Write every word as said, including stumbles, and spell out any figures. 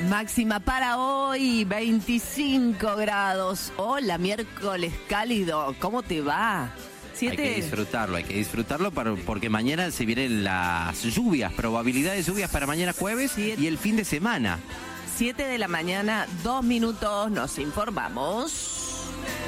Máxima para hoy, veinticinco grados. Hola, miércoles cálido. ¿Cómo te va? ¿Siete? Hay que disfrutarlo, hay que disfrutarlo para, porque mañana se vienen las lluvias, probabilidad de lluvias para mañana jueves Siete. Y el fin de semana. Siete de la mañana, dos minutos, nos informamos.